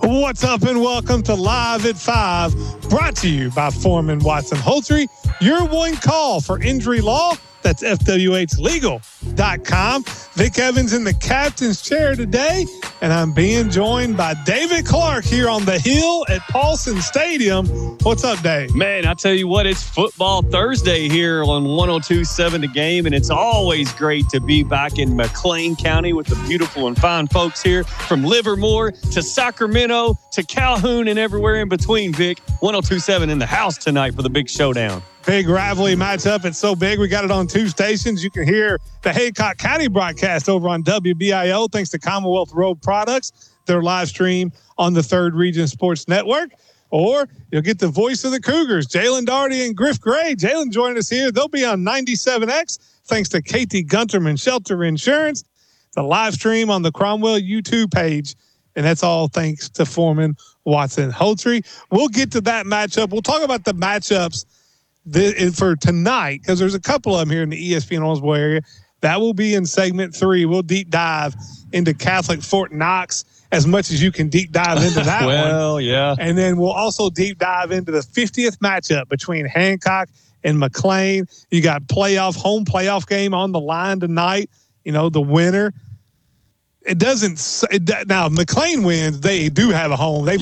What's up and welcome to Live at 5, brought to you by Foreman Watson Holtry, your one call for injury law. That's FWHlegal.com. Vic Evans in the captain's chair today, and I'm being joined by David Clark here on the hill at Paulson Stadium. What's up, Dave? Man, I tell you what, it's Football Thursday here on 102.7 The Game, and it's always great to be back in McLean County with the beautiful and fine folks here from Livermore to Sacramento to Calhoun and everywhere in between, Vic. 102.7 in the house tonight for the big showdown. Big rivalry matchup. It's so big. We got it on 2 stations. You can hear the Hancock County broadcast over on WBIO thanks to Commonwealth Road Products, their live stream on the 3rd Region Sports Network. Or you'll get the voice of the Cougars, Jalen Daugherty and Griff Gray. Jalen joining us here. They'll be on 97X thanks to KT Gunterman Shelter Insurance. The live stream on the Cromwell YouTube page. And that's all thanks to Foreman Watson Holtry. We'll get to that matchup. We'll talk about the matchups for tonight, because there's a couple of them here in the ESPN Owensboro area. That will be in segment 3. We'll deep dive into Catholic Fort Knox as much as you can deep dive into that one. Well, yeah. And then we'll also deep dive into the 50th matchup between Hancock and McLean. You got home playoff game on the line tonight. You know, the winner. Now, McLean wins. They do have a home. They've